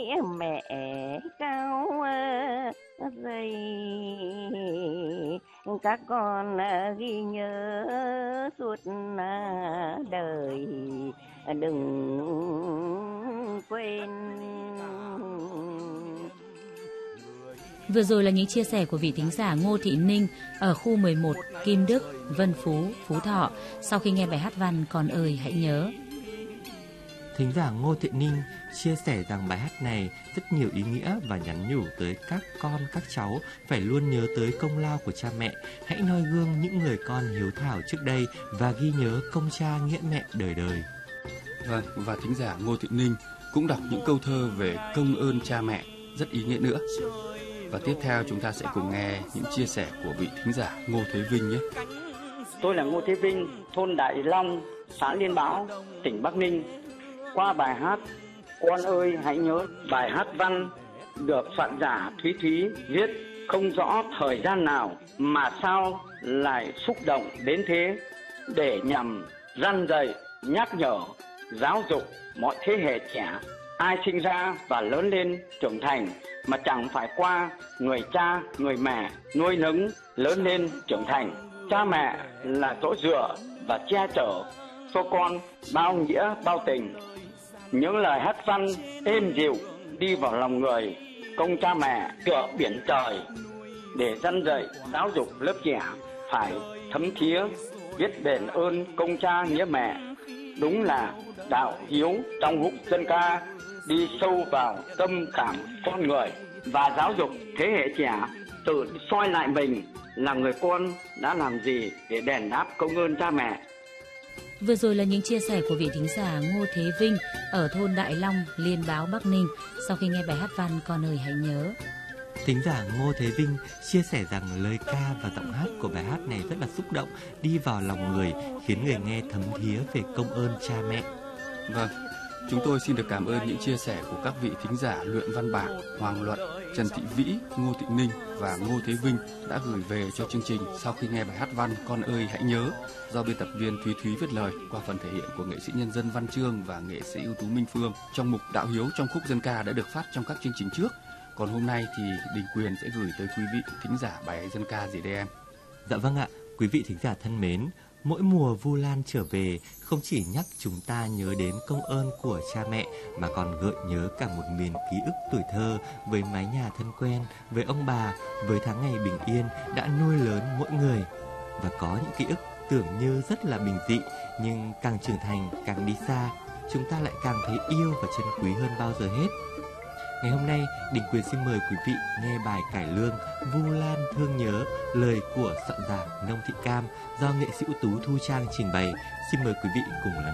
mẹ cao dày, các con ghi nhớ suốt đời, đừng quên. Vừa rồi là những chia sẻ của vị thính giả Ngô Thị Ninh ở khu 11 Kim Đức, Vân Phú, Phú Thọ sau khi nghe bài hát văn Con ơi hãy nhớ. Thính giả Ngô Thị Ninh chia sẻ rằng bài hát này rất nhiều ý nghĩa và nhắn nhủ tới các con, các cháu phải luôn nhớ tới công lao của cha mẹ, hãy noi gương những người con hiếu thảo trước đây và ghi nhớ công cha nghĩa mẹ đời đời. Vâng, và thính giả Ngô Thị Ninh cũng đọc những câu thơ về công ơn cha mẹ rất ý nghĩa nữa. Và tiếp theo chúng ta sẽ cùng nghe những chia sẻ của vị thính giả Ngô Thế Vinh nhé. Tôi là Ngô Thế Vinh, thôn Đại Long, xã Liên Báo, tỉnh Bắc Ninh. Qua bài hát Con ơi hãy nhớ, bài hát văn được soạn giả Thúy Thúy viết không rõ thời gian nào mà sao lại xúc động đến thế, để nhằm răn dạy, nhắc nhở, giáo dục mọi thế hệ trẻ. Ai sinh ra và lớn lên trưởng thành mà chẳng phải qua người cha, người mẹ nuôi nấng lớn lên trưởng thành. Cha mẹ là chỗ dựa và che chở cho con bao nghĩa bao tình. Những lời hát văn êm dịu đi vào lòng người, công cha mẹ tựa biển trời, để răn dạy giáo dục lớp trẻ phải thấm thía biết đền ơn công cha nghĩa mẹ. Đúng là đạo hiếu trong húc dân ca đi sâu vào tâm cảm con người và giáo dục thế hệ trẻ tự soi lại mình là người con đã làm gì để đền đáp công ơn cha mẹ. Vừa rồi là những chia sẻ của vị thính giả Ngô Thế Vinh ở thôn Đại Long, Liên Báo, Bắc Ninh sau khi nghe bài hát văn Con ơi hãy nhớ. Thính giả Ngô Thế Vinh chia sẻ rằng lời ca và giọng hát của bài hát này rất là xúc động, đi vào lòng người, khiến người nghe thấm thía về công ơn cha mẹ. Vâng, chúng tôi xin được cảm ơn những chia sẻ của các vị thính giả Luyện Văn Bạc, Hoàng Luận, Trần Thị Vĩ, Ngô Thị Ninh và Ngô Thế Vinh đã gửi về cho chương trình sau khi nghe bài hát văn Con ơi hãy nhớ do biên tập viên Thúy Thúy viết lời qua phần thể hiện của nghệ sĩ nhân dân Văn Chương và nghệ sĩ ưu tú Minh Phương trong mục Đạo hiếu trong khúc dân ca đã được phát trong các chương trình trước. Còn hôm nay thì Đình Quyền sẽ gửi tới quý vị thính giả bài dân ca gì đây em? Dạ vâng ạ, quý vị thính giả thân mến, mỗi mùa Vu Lan trở về không chỉ nhắc chúng ta nhớ đến công ơn của cha mẹ mà còn gợi nhớ cả một miền ký ức tuổi thơ với mái nhà thân quen, với ông bà, với tháng ngày bình yên đã nuôi lớn mỗi người. Và có những ký ức tưởng như rất là bình dị, nhưng càng trưởng thành, càng đi xa, chúng ta lại càng thấy yêu và trân quý hơn bao giờ hết. Ngày hôm nay, Đình Quyền xin mời quý vị nghe bài cải lương Vu Lan thương nhớ, lời của soạn giả Nông Thị Cam do nghệ sĩ ưu tú Thu Trang trình bày. Xin mời quý vị cùng lắng nghe.